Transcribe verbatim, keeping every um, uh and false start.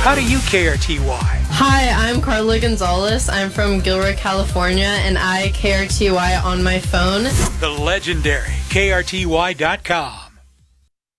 How do you K R T Y? Hi, I'm Carla Gonzalez. I'm from Gilroy, California, and I K R T Y on my phone. The legendary K R T Y dot com.